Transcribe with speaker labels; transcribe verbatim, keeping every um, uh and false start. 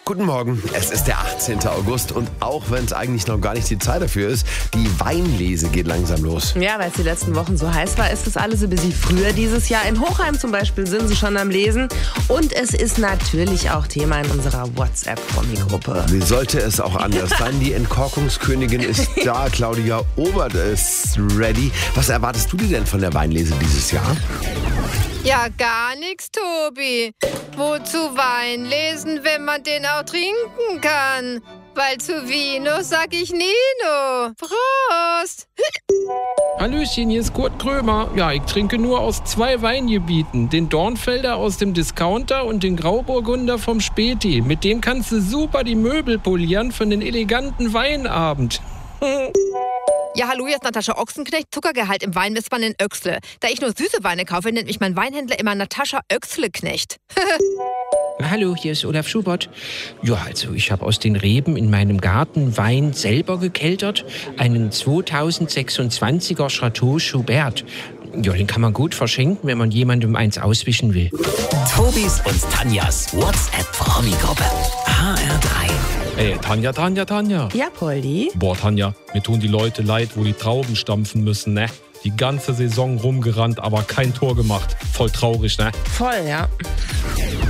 Speaker 1: Guten Morgen, es ist der achtzehnten August und auch wenn es eigentlich noch gar nicht die Zeit dafür ist, die Weinlese geht langsam los.
Speaker 2: Ja, weil es die letzten Wochen so heiß war, ist das alles ein bisschen früher dieses Jahr. In Hochheim zum Beispiel sind sie schon am Lesen. Und es ist natürlich auch Thema in unserer WhatsApp-Promi-Gruppe.
Speaker 1: Wie sollte es auch anders sein? Die Entkorkungskönigin ist da, Claudia Obert ist ready. Was erwartest du dir denn von der Weinlese dieses Jahr?
Speaker 3: Ja, gar nichts, Tobi. Wozu Wein lesen, wenn man den auch trinken kann? Weil zu Vino sag ich Nino. Prost!
Speaker 4: Hallöchen, hier ist Kurt Krömer. Ja, ich trinke nur aus zwei Weingebieten. Den Dornfelder aus dem Discounter und den Grauburgunder vom Späti. Mit dem kannst du super die Möbel polieren für einen eleganten Weinabend.
Speaker 3: Ja, hallo, hier ist Natascha Ochsenknecht. Zuckergehalt im Wein misst man in Öchsle. Da ich nur süße Weine kaufe, nennt mich mein Weinhändler immer Natascha Öchsle-Knecht.
Speaker 5: Hallo, hier ist Olaf Schubert. Ja, also ich habe aus den Reben in meinem Garten Wein selber gekeltert. Einen zweitausendsechsundzwanziger Chateau Schubert. Ja, den kann man gut verschenken, wenn man jemandem eins auswischen will.
Speaker 6: Tobis und Tanjas WhatsApp-Promi-Gruppe. H R drei.
Speaker 4: Ey, Tanja, Tanja, Tanja.
Speaker 2: Ja, Poldi?
Speaker 4: Boah, Tanja, mir tun die Leute leid, wo die Trauben stampfen müssen, ne? Die ganze Saison rumgerannt, aber kein Tor gemacht. Voll traurig, ne?
Speaker 2: Voll, ja.